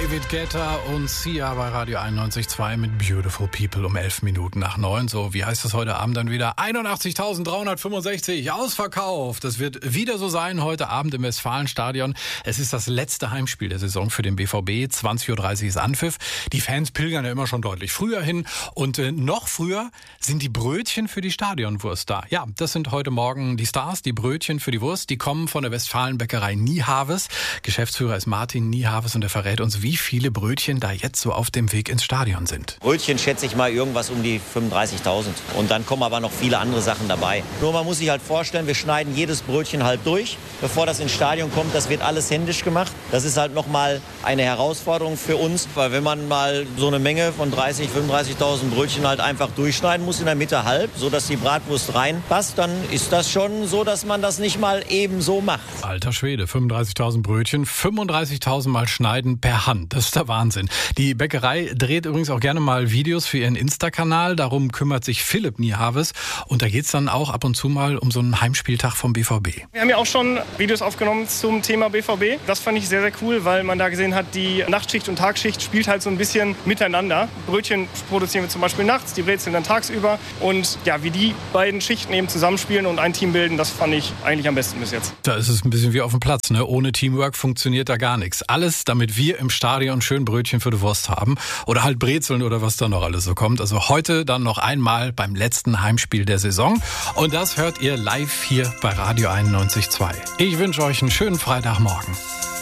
David Guetta und Sia bei Radio 91.2 mit Beautiful People um 11 Minuten nach 9. So, wie heißt es heute Abend dann wieder? 81.365 ausverkauft. Das wird wieder so sein heute Abend im Westfalenstadion. Es ist das letzte Heimspiel der Saison für den BVB. 20.30 Uhr ist Anpfiff. Die Fans pilgern ja immer schon deutlich früher hin. Und noch früher sind die Brötchen für die Stadionwurst da. Ja, das sind heute Morgen die Stars, die Brötchen für die Wurst. Die kommen von der Westfalenbäckerei Niehaves. Geschäftsführer ist Martin Niehaves und er verrät uns, wie viele Brötchen da jetzt so auf dem Weg ins Stadion sind. Brötchen schätze ich mal irgendwas um die 35.000. Und dann kommen aber noch viele andere Sachen dabei. Nur man muss sich halt vorstellen, wir schneiden jedes Brötchen halb durch, bevor das ins Stadion kommt. Das wird alles händisch gemacht. Das ist halt nochmal eine Herausforderung für uns. Weil wenn man mal so eine Menge von 30.000, 35.000 Brötchen halt einfach durchschneiden muss, in der Mitte halb, sodass die Bratwurst reinpasst, dann ist das schon so, dass man das nicht mal eben so macht. Alter Schwede, 35.000 Brötchen, 35.000 Mal schneiden per Hand. Das ist der Wahnsinn. Die Bäckerei dreht übrigens auch gerne mal Videos für ihren Insta-Kanal. Darum kümmert sich Philipp Niehaves. Und da geht's dann auch ab und zu mal um so einen Heimspieltag vom BVB. Wir haben ja auch schon Videos aufgenommen zum Thema BVB. Das fand ich sehr, sehr cool, weil man da gesehen hat, die Nachtschicht und Tagschicht spielt halt so ein bisschen miteinander. Brötchen produzieren wir zum Beispiel nachts, die Brezeln dann tagsüber. Und ja, wie die beiden Schichten eben zusammenspielen und ein Team bilden, das fand ich eigentlich am besten bis jetzt. Da ist es ein bisschen wie auf dem Platz, ne? Ohne Teamwork funktioniert da gar nichts. Alles, damit wir im Stadion schön Brötchen für die Wurst haben. Oder halt Brezeln oder was da noch alles so kommt. Also heute dann noch einmal beim letzten Heimspiel der Saison. Und das hört ihr live hier bei Radio 91.2. Ich wünsche euch einen schönen Freitagmorgen.